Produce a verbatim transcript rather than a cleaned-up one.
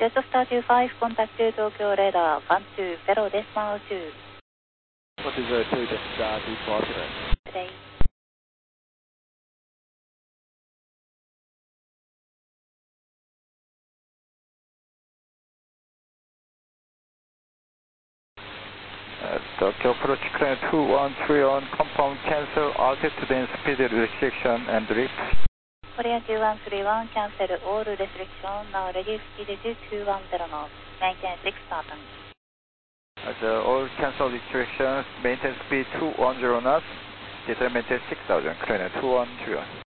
Jetstar two five, contact to Tokyo radar one two zero decimal two. What is the two Jetstar two five today? Today. Uh, Tokyo approach clear two one three one, confirm cancel altitude and speed restriction and drift. Korea two one three one, cancel all restriction, now ready speed to two one zero knots, maintain six thousand. Uh, all cancel restrictions, maintain speed two one zero knots, determine six thousand, clear two one three one.